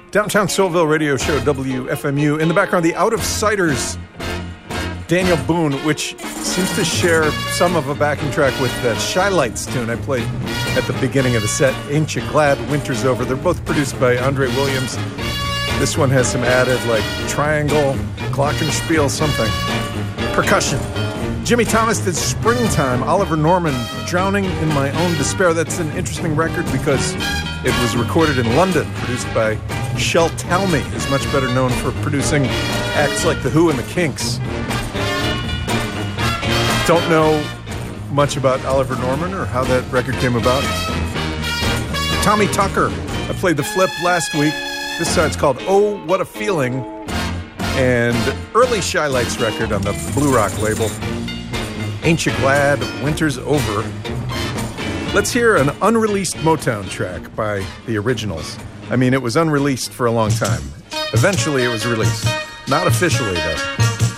Downtown Soulville radio show WFMU. In the background, the Out of Sighters, Daniel Boone, which seems to share some of a backing track with that Shy Lights tune I played at the beginning of the set, Ain't You Glad Winter's Over. They're both produced by Andre Williams. This one has some added, like, triangle, glockenspiel, something. Percussion. Jimmy Thomas did Springtime. Oliver Norman, Drowning in My Own Despair. That's an interesting record because it was recorded in London, produced by Shel Talmy, who's much better known for producing acts like The Who and the Kinks. Don't know much about Oliver Norman or how that record came about. Tommy Tucker. I played the flip last week. This side's called Oh, What a Feeling. And early Shy Lights record on the Blue Rock label. Ain't You Glad Winter's Over. Let's hear an unreleased Motown track by the Originals. I mean, it was unreleased for a long time. Eventually it was released. Not officially, though.